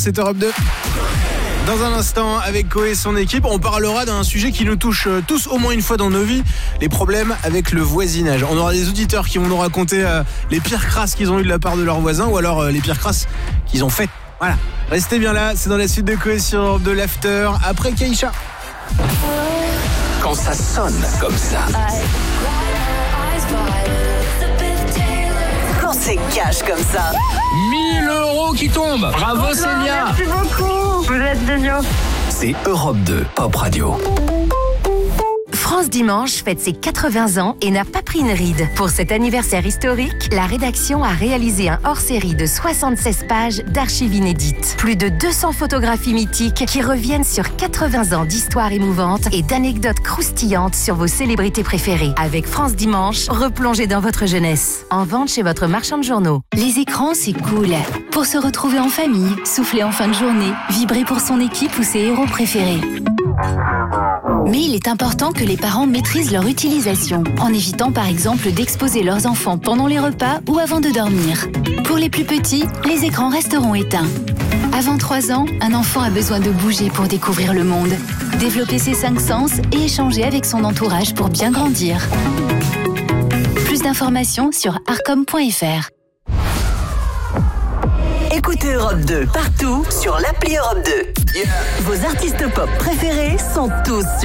C'est Europe 2. Dans un instant, avec Koé et son équipe, on parlera d'un sujet qui nous touche tous au moins une fois dans nos vies, les problèmes avec le voisinage. On aura des auditeurs qui vont nous raconter les pires crasses qu'ils ont eues de la part de leurs voisins ou alors les pires crasses qu'ils ont faites. Voilà, restez bien là, c'est dans la suite de Koé sur Europe 2 l'After, après Keïcha. Quand ça sonne comme ça. Quand c'est cash comme ça. 1000 € qui tombent. Bravo Célia. Merci beaucoup, vous êtes géniaux. C'est Europe 2 Pop Radio. France Dimanche fête ses 80 ans et n'a pas pris une ride. Pour cet anniversaire historique, la rédaction a réalisé un hors-série de 76 pages d'archives inédites. Plus de 200 photographies mythiques qui reviennent sur 80 ans d'histoires émouvantes et d'anecdotes croustillantes sur vos célébrités préférées. Avec France Dimanche, replongez dans votre jeunesse. En vente chez votre marchand de journaux. Les écrans, c'est cool. Pour se retrouver en famille, souffler en fin de journée, vibrer pour son équipe ou ses héros préférés. Mais il est important que les parents maîtrisent leur utilisation, en évitant par exemple d'exposer leurs enfants pendant les repas ou avant de dormir. Pour les plus petits, les écrans resteront éteints. Avant 3 ans, un enfant a besoin de bouger pour découvrir le monde, développer ses 5 sens et échanger avec son entourage pour bien grandir. Plus d'informations sur arcom.fr. Écoutez Europe 2 partout sur l'appli Europe 2. Vos artistes pop préférés sont tous